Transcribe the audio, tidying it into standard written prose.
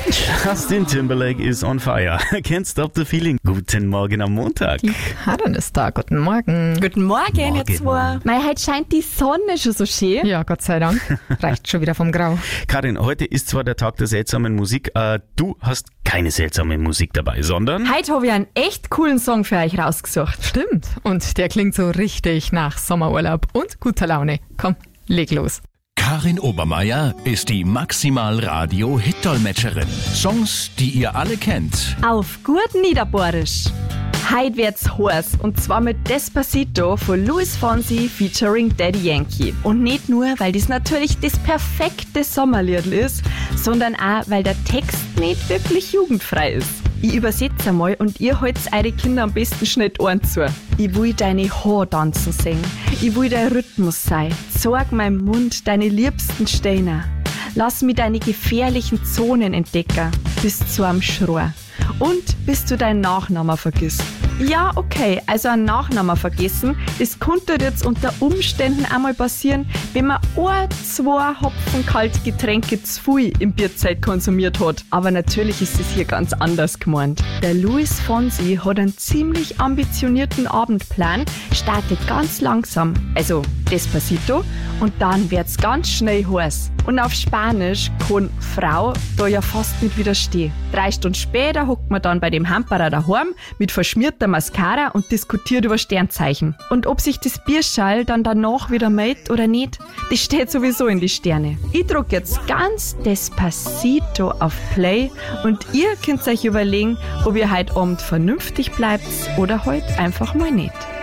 Justin Timberlake is on fire. Can't stop the feeling. Guten Morgen am Montag. Die Karin ist da. Guten Morgen. Guten Morgen, ihr zwei. Mei, heute scheint die Sonne schon so schön. Ja, Gott sei Dank. Reicht schon wieder vom Grau. Karin, heute ist zwar der Tag der seltsamen Musik, du hast keine seltsame Musik dabei, sondern... Heute habe ich einen echt coolen Song für euch rausgesucht. Stimmt. Und der klingt so richtig nach Sommerurlaub und guter Laune. Komm, leg los. Karin Obermeier ist die Maximal-Radio-Hit-Dolmetscherin. Songs, die ihr alle kennt. Auf gut Niederbohrisch. Heute wird's heiß und zwar mit Despacito von Luis Fonsi featuring Daddy Yankee. Und nicht nur, weil das natürlich das perfekte Sommerlied ist, sondern auch, weil der Text nicht wirklich jugendfrei ist. Ich übersetze einmal und ihr halt's eure Kinder am besten nicht Ohren zu. Ich will deine Haare tanzen sehen. Ich will dein Rhythmus sein. Zeig meinem Mund deine liebsten Steine. Lass mich deine gefährlichen Zonen entdecken, bis zu einem Schrei. Und bis du deinen Nachnamen vergisst. Ja, okay, also einen Nachnamen vergessen, das könnte jetzt unter Umständen einmal passieren, wenn man 1-2 Hopfen kalte Getränke zu viel im Bierzeit konsumiert hat. Aber natürlich ist es hier ganz anders gemeint. Der Luis Fonsi hat einen ziemlich ambitionierten Abendplan, startet ganz langsam, also Despacito, und dann wird's ganz schnell heiß. Und auf Spanisch kann Frau da ja fast nicht widerstehen. 3 Stunden später hockt man dann bei dem Hamperer daheim mit verschmierter Mascara und diskutiert über Sternzeichen. Und ob sich das Bierschall dann danach wieder meldet oder nicht, das steht sowieso in die Sterne. Ich drück jetzt ganz Despacito auf Play und ihr könnt euch überlegen, ob ihr heute Abend vernünftig bleibt oder heute einfach mal nicht.